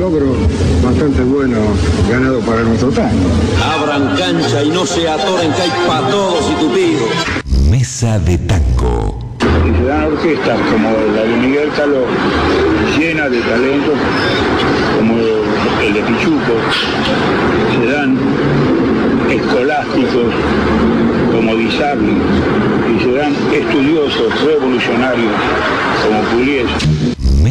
no, pero bastante bueno, ganado para nuestro tango. Abran cancha y no se atoren, que hay para todos y tupidos. Mesa de tango. Y se dan orquestas como la de Miguel Caló, llena de talentos, como el de Pichuco. Se dan escolásticos como Di Sarli, y se dan estudiosos revolucionarios como Pugliese.